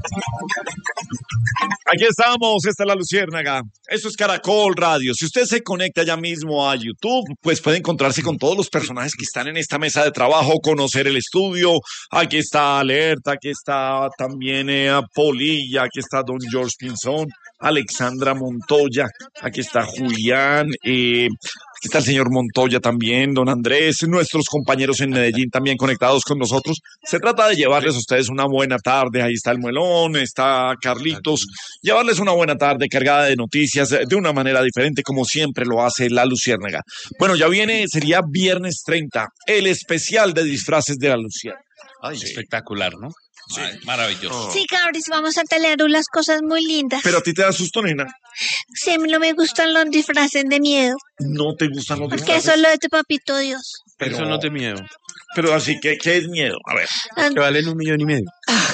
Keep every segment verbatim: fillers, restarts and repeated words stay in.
Aquí estamos, esta es La Luciérnaga. Esto es Caracol Radio. Si usted se conecta ya mismo a YouTube, pues puede encontrarse con todos los personajes que están en esta mesa de trabajo, conocer el estudio. Aquí está Alerta, aquí está también eh, Polilla, aquí está Don George Pinzón, Alexandra Montoya, aquí está Julián, eh, aquí está el señor Montoya también, don Andrés, nuestros compañeros en Medellín también conectados con nosotros. Se trata de llevarles a ustedes una buena tarde. Ahí está el Muelón, está Carlitos. Llevarles una buena tarde cargada de noticias de una manera diferente, como siempre lo hace La Luciérnaga. Bueno, ya viene, sería viernes treinta, el especial de disfraces de La Luciérnaga. Ay, sí. Espectacular, ¿no? Sí. Ay, maravilloso. Sí, Cabris, vamos a tener unas cosas muy lindas. Pero a ti te da susto, nena. Sí, no me gustan los disfraces de miedo. No te gustan los Porque disfraces. eso es lo de tu papito Dios. Pero eso no te miedo. Pero así que, ¿qué es miedo? A ver. Que valen un millón y medio.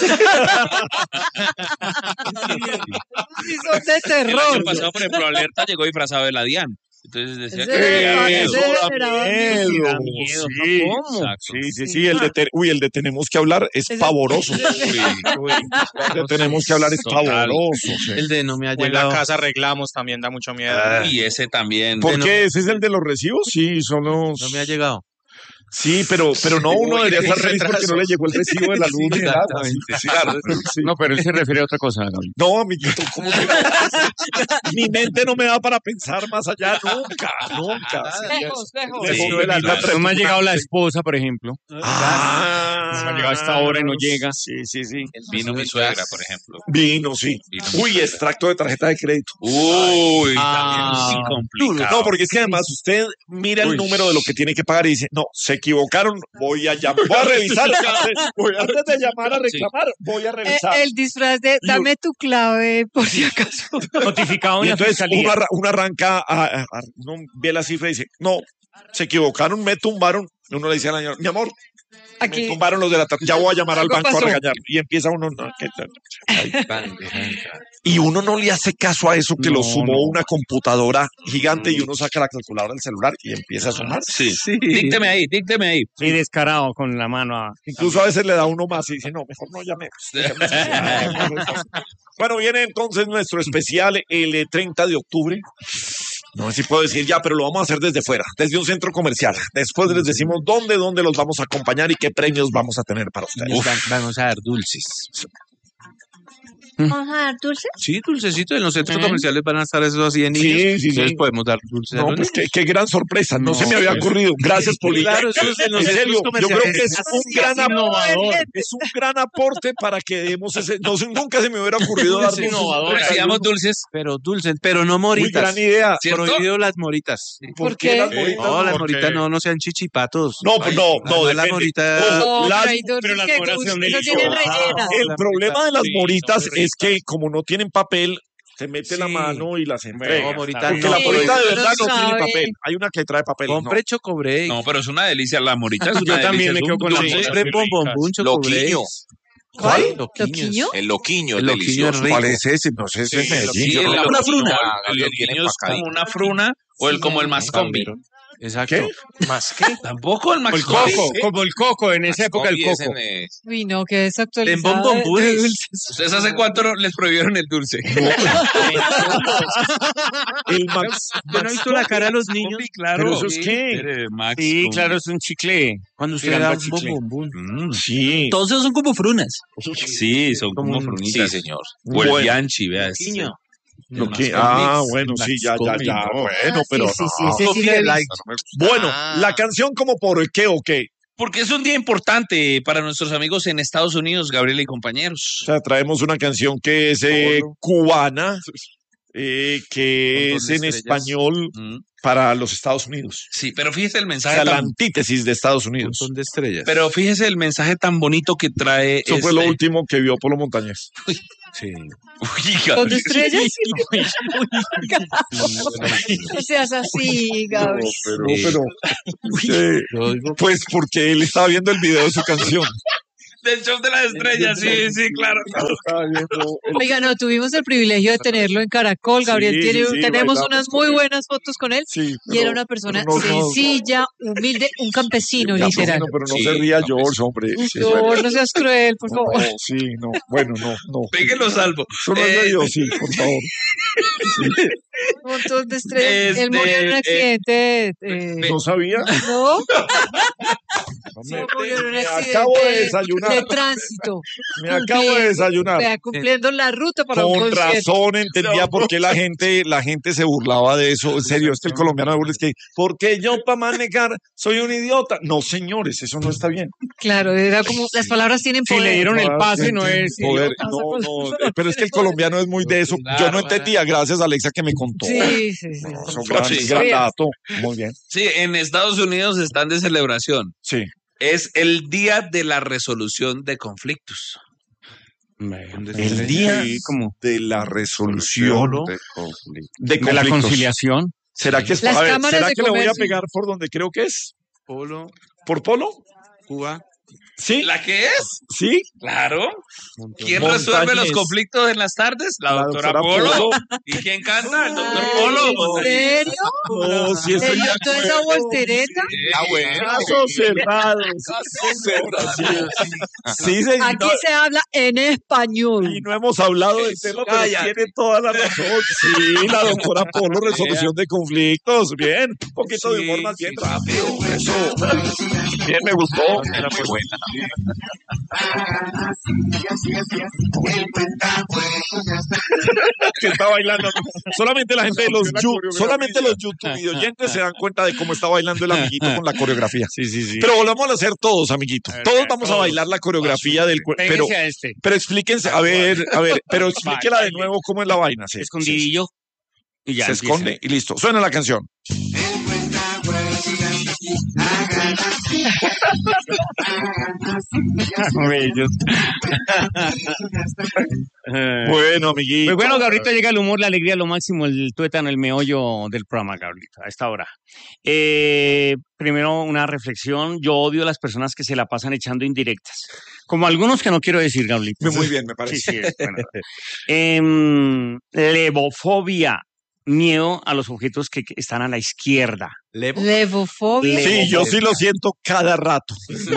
Y son de terror. El año pasado, por ejemplo, Alerta llegó disfrazado de la Dian. Entonces decía Ese que era- eh, ese Eso da era- miedo. da miedo, Sí, ¿no? ¿Cómo? sí, sí, sí. El de te- uy, el de tenemos que hablar es Ese- pavoroso. Uy, uy. El de tenemos que hablar es Total. pavoroso. sí. El de no me ha O en la llegado. casa arreglamos también da mucho miedo. Ah. Y ese también. ¿Por De qué? ¿Ese es el de los recibos? Sí, son los... No, no me ha llegado. Sí, pero, pero no, uno Uy, debería estar qué feliz porque retraso. no le llegó el recibo de la luz ni el agua. Exactamente. Sí, claro, sí. No, pero él se refiere a otra cosa. ¿no? No, amiguito, ¿cómo que? Mi mente no me da para pensar más allá nunca, nunca. Lejos, lejos. Lejos Sí, de la claro. letra. No me ha llegado la esposa, por ejemplo. Ah, No me ha llegado a esta hora y no llega. Sí, sí, sí. Vino mi suegra, por ejemplo. Vino, sí. Vino mi Uy, suegra. extracto de tarjeta de crédito. Uy, Ah. también sí complicado. No, porque es que además usted mira el Uy. número de lo que tiene que pagar y dice, no, se equivocaron, voy a llamar, voy a revisar. Voy a- antes de llamar a reclamar, voy a Eh, revisar. el disfraz de dame tu clave por si acaso. Notificado Y en la entonces fiscalía. uno, arra- uno arranca, a, a- a- uno ve la cifra y dice, no, se equivocaron, me tumbaron. Y uno le dice a la señora, mi amor, me Aquí. tumbaron los de la tarjeta, ya voy a llamar al Algo banco pasó. a regañar. Y empieza uno, no, ¿qué tal? Ay, y uno no le hace caso a eso que lo No, sumó no. una computadora gigante y uno saca la calculadora del celular y empieza a sumar. Sí. Dícteme ahí, dícteme ahí. Y descarado con la mano. A... Incluso a veces le da uno más y dice, no, mejor no llamemos. Dejemos así. Bueno, viene entonces nuestro especial el eh, treinta de octubre. No sé si puedo decir ya, pero lo vamos a hacer desde fuera, desde un centro comercial. Después les decimos dónde, dónde los vamos a acompañar y qué premios vamos a tener para ustedes. Uf, vamos a dar dulces. ¿Vamos a dar dulces? Sí, dulcecitos. En los centros comerciales van a estar esos así de niños. Sí, sí, Entonces sí. podemos dar dulces a No, los pues niños. qué, qué gran sorpresa. No, No, se me había pues. ocurrido. Gracias, Polilla. Claro, eso es en los En serio, centros yo creo que es comerciales. un gran innovador. aporte, es un gran aporte para que demos ese. No, sé, nunca se me hubiera ocurrido dar Es dulces. innovador. Hacíamos dulces, pero dulces, pero no Muy moritas. gran idea. ¿Cierto? Prohibido las moritas. Sí. ¿Por ¿Por qué qué? las moritas? No, las ¿por moritas qué? no, no sean chichipatos. No, pues no, no, Además, las depende. moritas. Ojo, No, las- pero hay dulces pero las que moras son no deliciosas. tienen rellena. El la problema de las sí, moritas son muy es que como no tienen papel, se mete la Sí. mano y las entrega. No, morita Porque no. la morita de Sí, verdad no uno tiene sabe. papel. Hay una que trae papel. Compre chocobreak. No, pero es una delicia. La morita es una Yo también delicia. me es quedo un con la dulce. morita. Compre bombombón chocobreak. Loquiño. ¿Cuál? ¿Loquiño? El loquiño El es loquiño delicioso. es rico. ¿Cuál es ese? No sé, ese es Medellín. Sí, Yo el no- loquiño, Una fruna. El lo tienen loquiño es para acá. como una fruna o el como el mascombi. Exacto. ¿Qué? ¿Más qué? Tampoco el O el mascombi. coco, como el coco, en esa época el Mascombi es coco. en, eh, Uy, no, que es En actualizado de, bombombunes. de dulces. ¿Ustedes hace cuánto no- les prohibieron el dulce? El Max. Yo no he visto la cara de los niños. Claro. ¿Pero eso es qué? Eh, Max Sí, con- claro, es un chicle. Cuando usted Tirando da a un chicle. bombombón. Mm, Sí. Todos esos son como frunas. Sí, son Como como un- frunitas. Sí, señor. O el Bueno. Bianchi, vea. ese. Loquiño. Lo El que, mascombi. ah, bueno, sí, ya, ya, Mascombi, ya. no. Bueno, Ah, pero sí, sí, sí, no. ese sí lo he Sofía visto. Light. Bueno, Ah. la canción como por qué o qué. Porque es un día importante para nuestros amigos en Estados Unidos, Gabriela y compañeros. O sea, traemos una canción que es eh, Solo. cubana, eh, que Con es doble en estrellas. español Mm, para los Estados Unidos. Sí, pero fíjese el O mensaje sea, la tan, antítesis de Estados Un Unidos. montón de estrellas. pero fíjese el mensaje tan bonito que trae. Eso fue lo este- último que vio Polo Montañez. Sí. Uy, ¿Con Gabriel. estrellas? No seas así, Gabriel. No, pero, eh, Yo digo, pues porque él estaba viendo el video de su canción. Del show de las estrellas, sí, sí, claro. Oiga, no, tuvimos el privilegio de tenerlo en Caracol. Gabriel Sí, tiene, sí, sí, tenemos bailamos unas con muy él. buenas fotos con él. Sí, Y era pero- una persona pero no, no, sencilla, humilde, un campesino, Ya, literal. bueno, pero no Sí, se ría no, George, pues. hombre. Sí, es Por verdad. no seas cruel, por No, favor. sí, no. Bueno, no, no. Péguelo salvo. Eso no es Eh, medio, sí, por favor. Un montón de estrellas. Este, Él murió en un eh, accidente. eh, ¿No sabía? ¿No? Me, Murió en un me accidente acabo de desayunar. de tránsito. Me acabo de Cumpliendo- desayunar. vea, cumpliendo la ruta para un Con concierto. razón entendía por qué la gente, la gente se burlaba de eso. En serio, es que el colombiano de burla es que, porque yo para manejar soy un idiota. No, señores, eso no está bien. Claro, era como, las palabras tienen Si poder. le dieron el pase, no Tienen es. poder. pasa No, con- no, eh, pero es que el colombiano es muy de eso. Yo Claro, no entendía, gracias a Alexa que me contó. Sí, sí, sí. No, son sí. gran, Sí. gran dato. Muy bien. Sí, en Estados Unidos están de celebración. Sí. Es el Día de la Resolución de Conflictos. El día Sí, como de la resolución de, de la conflictos. conciliación. ¿Será que es Las a ver, cámaras ¿será de que le voy a comercio. pegar por donde creo que es? Polo, ¿Por Polo? Cuba, ¿Sí? ¿La que es? ¿Sí? Claro. ¿Quién Montañés. resuelve los conflictos en las tardes? La, La doctora, doctora Polo. Polo. ¿Y quién canta? El doctor Ay, Polo. ¿En serio? No, sí estoy ¿Le de dio esa acuerdo. voltereta? Ah, bueno. Casos cerrados. Casos cerrados. Sí, señor. Aquí se habla en español. Y no hemos hablado del tema, pero Cállate. tiene toda la razón. Sí, la doctora Polo, resolución de conflictos. Bien, un poquito de Sí, humor más bien sí, rápido. Eso. Bien, me gustó. Que está bailando. Solamente la gente de los yu- solamente los YouTube y oyentes se dan cuenta de cómo está bailando el amiguito con la coreografía. Sí, sí, sí. Pero volvamos a hacer todos, amiguito. A ver, Todos a vamos a todos. bailar la coreografía del cuerpo. Pero, Péguese a este. pero explíquense, a ver, a ver, pero explíquela de Baile. nuevo cómo es la vaina. Sí, Escondidillo. Y sí, ya se empieza. esconde y listo. Suena la canción. Bellos. Eh, Bueno, amiguito. Pues bueno, Gabrielito, llega el humor, la alegría, lo máximo, el tuétano, el meollo del programa, Gabrielito, a esta hora. Eh, primero, una reflexión. Yo odio a las personas que se la pasan echando indirectas. Como algunos que no quiero decir, Gabrielito. Muy bien, me Sí, parece. sí, es bueno. Em, levofobia, miedo a los objetos que que están a la izquierda. Levofobia. Sí, yo sí lo siento cada rato.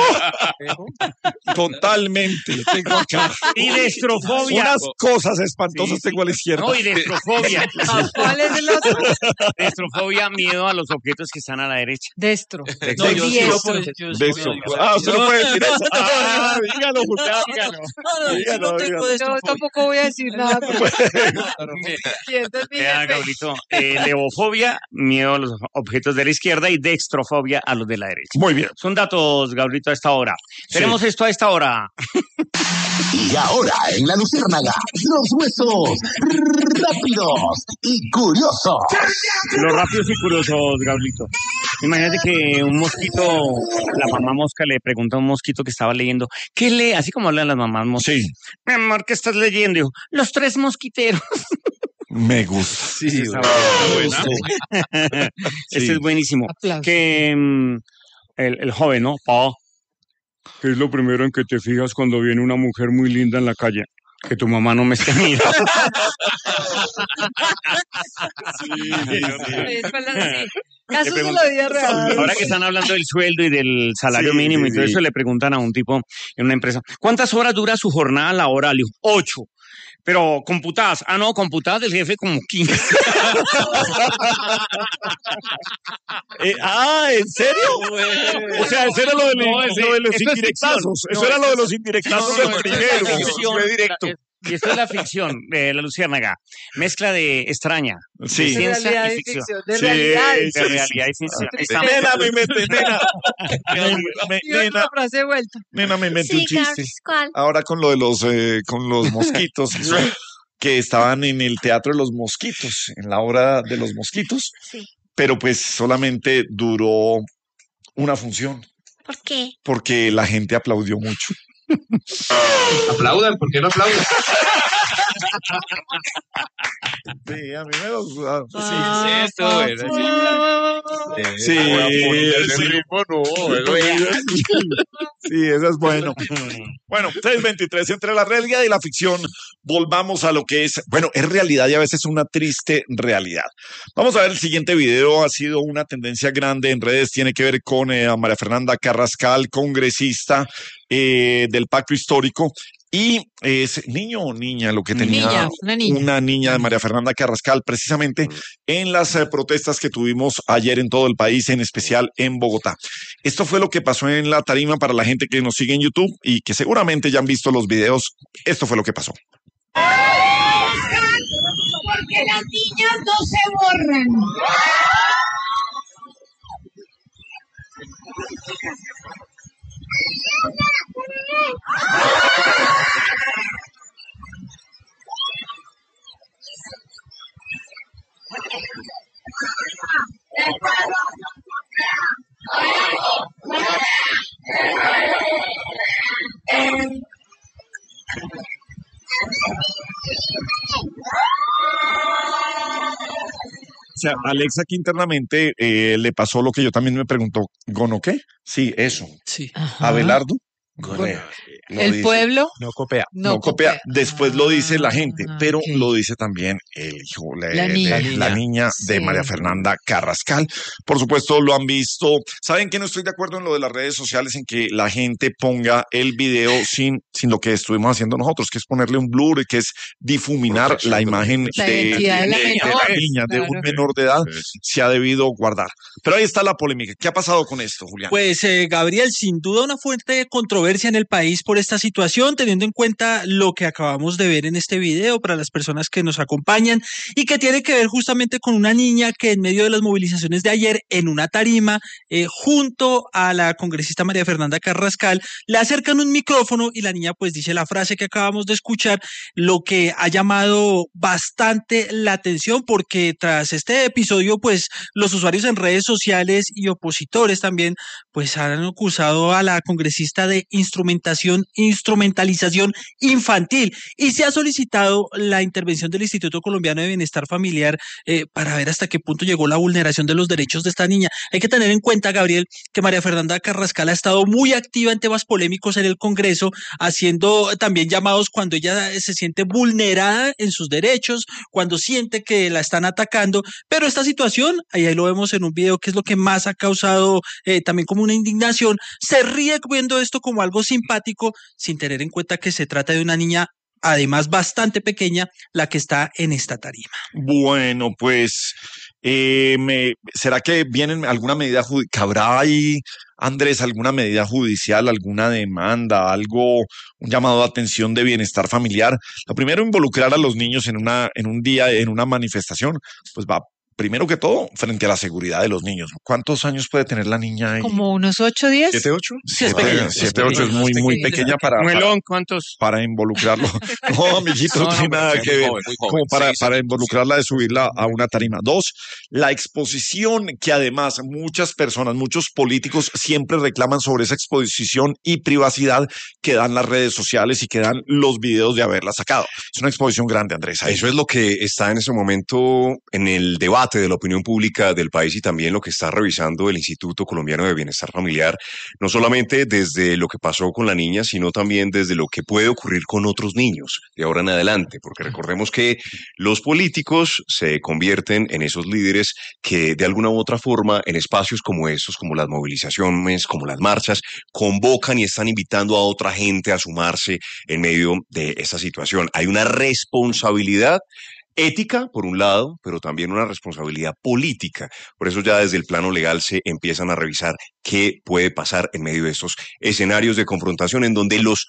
Totalmente. Tengo acá Y destrofobia. unas cosas espantosas Sí, tengo a la izquierda. No, y destrofobia. Ah, ¿cuál es el otro? Destrofobia, miedo a los objetos que están a la derecha. Destro. No, yo sí lo Diestro. puedo yo sí De puedo eso. decir. Ah, usted no puede decir eso. Ah, dígalo, Julián, dígalo. Dígalo, dígalo. Yo tampoco voy a decir nada. Pero... ¿Entiendes bien? Vea, Gabrielito, eh, levofobia, miedo a los objetos de la izquierda y dextrofobia a los de la derecha. Muy bien. Son datos, Gabrielito, a esta hora. Tenemos esto a esta hora. Y ahora en la Luciérnaga, los huesos rápidos y curiosos. Los rápidos y curiosos, Gabrielito. Imagínate que un mosquito, la mamá mosca le pregunta a un mosquito que estaba leyendo, ¿qué lee? Así como hablan las mamás moscas. Sí, Mi amor, ¿qué estás leyendo? Dijo, Los tres mosquiteros. me gusta. Sí, Está buena. Este es buenísimo. Aplausos. Que mm, el, el joven, ¿no? Pa, ¿qué es lo primero en que te fijas cuando viene una mujer muy linda en la calle? Que tu mamá no me esté mirando. Es verdad, sí. Casos de pregunto- la vida real. Ahora que están hablando del sueldo y del salario Sí, mínimo sí, y todo sí. eso, le preguntan a un tipo en una empresa, ¿cuántas horas dura su jornada laboral? Y dijo, ocho. Pero computadas. Ah, no, computadas del jefe como quince. Eh, ah, ¿en serio? O sea, eso era lo de, No, lo ese- de los esto es indirectazos. ficción. Eso No, era lo esto de es- los indirectazos No, del no, esto es primero. la ficción. Fue directo. Y esto es la ficción de la Luciérnaga. Mezcla de extraña, de Sí. De ciencia realidad y y ficción. ficción. De Sí, realidad y De sí, realidad y ficción. Está- Nena, me mete, nena. Me- Y nena, otra frase vuelta. nena, me mete un Sí, chiste. Carlos, ¿cuál? Ahora con lo de los, eh, con los mosquitos, que estaban en el teatro de los mosquitos, en la obra de los mosquitos, Sí. pero pues solamente duró una función, ¿Por qué? porque la gente aplaudió mucho. Aplaudan, ¿por qué no aplaudan? Sí, a mí me gusta. Sí, sí, estuvo bueno, sí. Sí, sí. Sí, eso es bueno. Bueno, seis veintitrés, entre la realidad y la ficción, volvamos a lo que es, bueno, es realidad y a veces una triste realidad. Vamos a ver el siguiente video, ha sido una tendencia grande en redes, tiene que ver con eh, María Fernanda Carrascal, congresista eh, del Pacto Histórico. Y es niño o niña lo que tenía Niña, una niña. una niña de María Fernanda Carrascal, precisamente en las eh, protestas que tuvimos ayer en todo el país, en especial en Bogotá. Esto fue lo que pasó en la tarima para la gente que nos sigue en YouTube y que seguramente ya han visto los videos. Esto fue lo que pasó. Porque las niñas no se borran. O sea, Alexa aquí internamente eh, le pasó lo que yo también me pregunto, ¿Gono qué? Sí, eso. Sí. Abelardo. Gonorrea. No El dice- pueblo No copia. no, No copia, después lo dice la gente, Ah, pero ok. lo dice también el hijo, la, La de- niña. de- la niña de Sí. María Fernanda Carrascal. Por supuesto, lo han visto. ¿Saben que no estoy de acuerdo en lo de las redes sociales, en que la gente ponga el video sin, sin lo que estuvimos haciendo nosotros, que es ponerle un blur, que es difuminar la imagen La de, identidad de la de- de menor, la niña, de un claro. menor de edad, se ha debido guardar. Pero ahí está la polémica. ¿Qué ha pasado con esto, Julián? Pues eh, Gabriel, sin duda una fuerte controversia en el país por esta situación, teniendo en cuenta lo que acabamos de ver en este video para las personas que nos acompañan y que tiene que ver justamente con una niña que en medio de las movilizaciones de ayer en una tarima eh, junto a la congresista María Fernanda Carrascal le acercan un micrófono y la niña pues dice la frase que acabamos de escuchar, lo que ha llamado bastante la atención porque tras este episodio pues los usuarios en redes sociales y opositores también pues han acusado a la congresista de instrumentación, instrumentalización infantil y se ha solicitado la intervención del Instituto Colombiano de Bienestar Familiar eh, para ver hasta qué punto llegó la vulneración de los derechos de esta niña. Hay que tener en cuenta, Gabriel, que María Fernanda Carrascal ha estado muy activa en temas polémicos en el Congreso, haciendo también llamados cuando ella se siente vulnerada en sus derechos, cuando siente que la están atacando, pero esta situación, ahí, ahí lo vemos en un video, que es lo que más ha causado eh, también como una indignación, se ríe viendo esto como algo simpático, sin tener en cuenta que se trata de una niña además bastante pequeña, la que está en esta tarima. Bueno, pues, eh, me, ¿será que vienen alguna medida judicial? ¿Cabrá ahí, Andrés, alguna medida judicial, alguna demanda, algo, un llamado de atención de bienestar familiar? Lo primero, involucrar a los niños en una, en un día, en una manifestación, pues va. Primero que todo, frente a la seguridad de los niños. ¿Cuántos años puede tener la niña ahí? Como unos ocho, diez. ¿Siete, ocho? Sí, es Siete, pequeña, siete, es ocho es muy, muy pequeña para, para, Muelón, ¿cuántos? para involucrarlo. No, amiguito, no, No, no, tiene pero nada muy que ver. joven, muy joven. Como para, Sí, sí, para sí, involucrarla de subirla a una tarima. Dos, la exposición que además muchas personas, muchos políticos siempre reclaman sobre esa exposición y privacidad que dan las redes sociales y que dan los videos de haberla sacado. Es una exposición grande, Andrés. ahí. Eso es lo que está en ese momento en el debate de la opinión pública del país y también lo que está revisando el Instituto Colombiano de Bienestar Familiar, no solamente desde lo que pasó con la niña, sino también desde lo que puede ocurrir con otros niños de ahora en adelante, porque recordemos que los políticos se convierten en esos líderes que de alguna u otra forma en espacios como esos, como las movilizaciones, como las marchas, convocan y están invitando a otra gente a sumarse en medio de esta situación. Hay una responsabilidad ética, por un lado, pero también una responsabilidad política. Por eso ya desde el plano legal se empiezan a revisar qué puede pasar en medio de estos escenarios de confrontación en donde los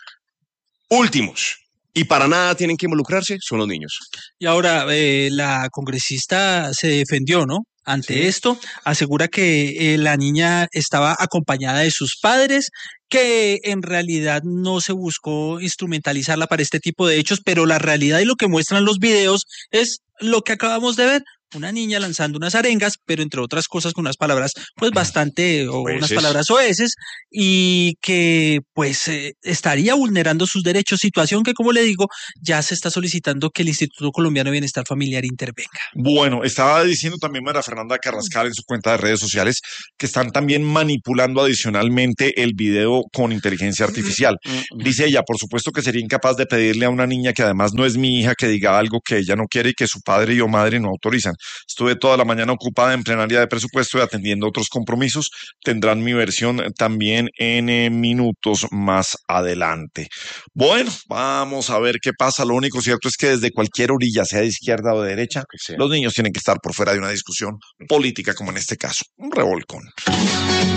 últimos y para nada tienen que involucrarse son los niños. Y ahora eh, la congresista se defendió, ¿no? Ante sí. esto, asegura que eh, la niña estaba acompañada de sus padres, que en realidad no se buscó instrumentalizarla para este tipo de hechos, pero la realidad y lo que muestran los videos es lo que acabamos de ver, una niña lanzando unas arengas, pero entre otras cosas con unas palabras pues bastante, o Oeces. unas palabras soeces, y que pues eh, estaría vulnerando sus derechos, situación que, como le digo, ya se está solicitando que el Instituto Colombiano de Bienestar Familiar intervenga. Bueno, estaba diciendo también María Fernanda Carrascal en su cuenta de redes sociales que están también manipulando adicionalmente el video con inteligencia artificial. Dice ella, por supuesto que sería incapaz de pedirle a una niña que además no es mi hija que diga algo que ella no quiere y que su padre y o madre no autorizan. Estuve toda la mañana ocupada en plenaria de presupuesto y atendiendo otros compromisos. Tendrán mi versión también en eh, minutos más adelante. Bueno, vamos a ver qué pasa. Lo único cierto es que desde cualquier orilla, sea de izquierda o de derecha, los niños tienen que estar por fuera de una discusión política como en este caso. Un revolcón.